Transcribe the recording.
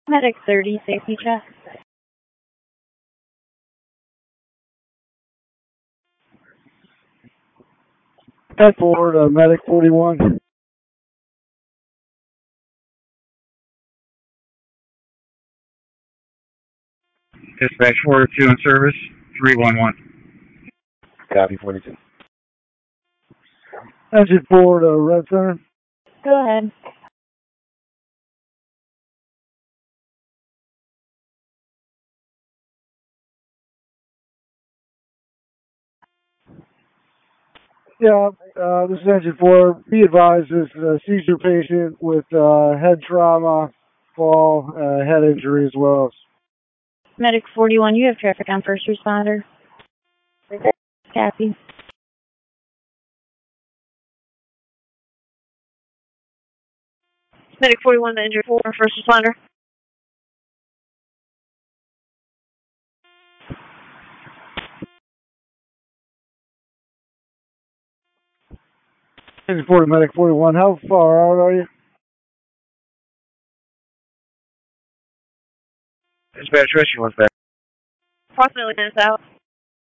Medic 30, safety check. 10-4, Medic 41. Dispatch 402 in service, 311. Copy, 42. Engine 4 to Red Center. Go ahead. Yeah, this is Engine 4. Be advised, this is a seizure patient with head trauma, fall, head injury as well. Medic 41, you have traffic on first responder. Copy. Medic 41, the injured 4, first responder. Engine 4 to Medic 41. How far out are you? Dispatch rescue one's back. Approximately minutes out.